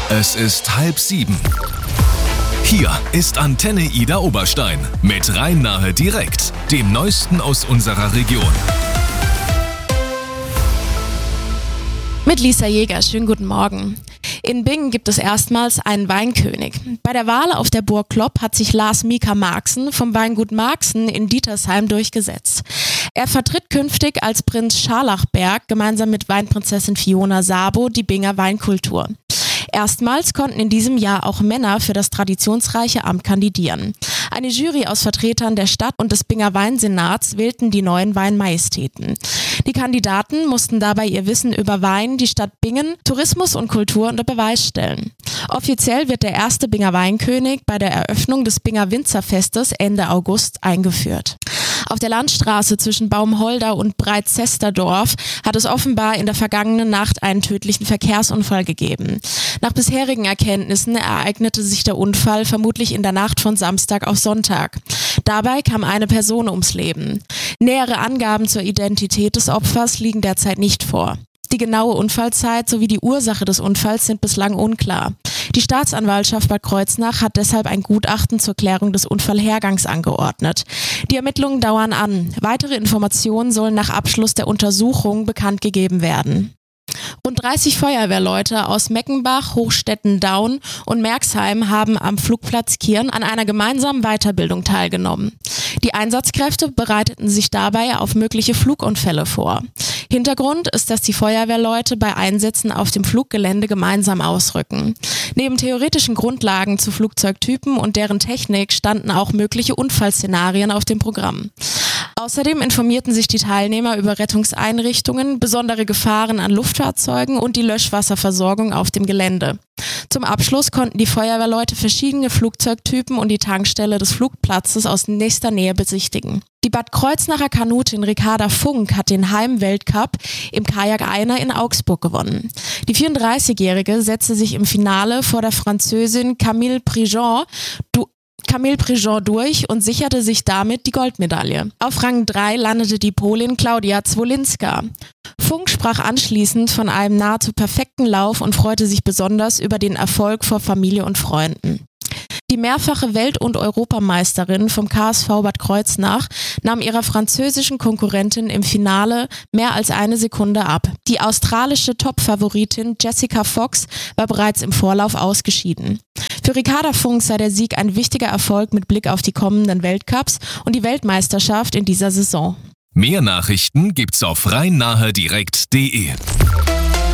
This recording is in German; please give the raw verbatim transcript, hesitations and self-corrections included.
Es ist halb sieben. Hier ist Antenne Ida Oberstein mit Rhein-Nahe direkt, dem Neuesten aus unserer Region. Mit Lisa Jäger, schönen guten Morgen. In Bingen gibt es erstmals einen Weinkönig. Bei der Wahl auf der Burg Klopp hat sich Lars Mika Marxen vom Weingut Marxen in Dietersheim durchgesetzt. Er vertritt künftig als Prinz Scharlachberg gemeinsam mit Weinprinzessin Fiona Sabo die Binger Weinkultur. Erstmals konnten in diesem Jahr auch Männer für das traditionsreiche Amt kandidieren. Eine Jury aus Vertretern der Stadt und des Binger Weinsenats wählten die neuen Weinmajestäten. Die Kandidaten mussten dabei ihr Wissen über Wein, die Stadt Bingen, Tourismus und Kultur unter Beweis stellen. Offiziell wird der erste Binger Weinkönig bei der Eröffnung des Binger Winzerfestes Ende August eingeführt. Auf der Landstraße zwischen Baumholdau und Breitzesterdorf hat es offenbar in der vergangenen Nacht einen tödlichen Verkehrsunfall gegeben. Nach bisherigen Erkenntnissen ereignete sich der Unfall vermutlich in der Nacht von Samstag auf Sonntag. Dabei kam eine Person ums Leben. Nähere Angaben zur Identität des Opfers liegen derzeit nicht vor. Die genaue Unfallzeit sowie die Ursache des Unfalls sind bislang unklar. Die Staatsanwaltschaft Bad Kreuznach hat deshalb ein Gutachten zur Klärung des Unfallhergangs angeordnet. Die Ermittlungen dauern an. Weitere Informationen sollen nach Abschluss der Untersuchung bekannt gegeben werden. Rund dreißig Feuerwehrleute aus Meckenbach, Hochstetten-Daun und Merxheim haben am Flugplatz Kirn an einer gemeinsamen Weiterbildung teilgenommen. Die Einsatzkräfte bereiteten sich dabei auf mögliche Flugunfälle vor. Hintergrund ist, dass die Feuerwehrleute bei Einsätzen auf dem Fluggelände gemeinsam ausrücken. Neben theoretischen Grundlagen zu Flugzeugtypen und deren Technik standen auch mögliche Unfallszenarien auf dem Programm. Außerdem informierten sich die Teilnehmer über Rettungseinrichtungen, besondere Gefahren an Luftfahrzeugen und die Löschwasserversorgung auf dem Gelände. Zum Abschluss konnten die Feuerwehrleute verschiedene Flugzeugtypen und die Tankstelle des Flugplatzes aus nächster Nähe besichtigen. Die Bad Kreuznacher Kanutin Ricarda Funk hat den Heimweltcup im Kajak-Einer in Augsburg gewonnen. Die vierunddreißigjährige setzte sich im Finale vor der Französin Camille Prigent du Camille Prigent durch und sicherte sich damit die Goldmedaille. Auf Rang drei landete die Polin Klaudia Zwolinska. Funk sprach anschließend von einem nahezu perfekten Lauf und freute sich besonders über den Erfolg vor Familie und Freunden. Die mehrfache Welt- und Europameisterin vom K S V Bad Kreuznach nahm ihrer französischen Konkurrentin im Finale mehr als eine Sekunde ab. Die australische Top-Favoritin Jessica Fox war bereits im Vorlauf ausgeschieden. Für Ricarda Funk sei der Sieg ein wichtiger Erfolg mit Blick auf die kommenden Weltcups und die Weltmeisterschaft in dieser Saison. Mehr Nachrichten gibt's auf rhein nahe direkt punkt de.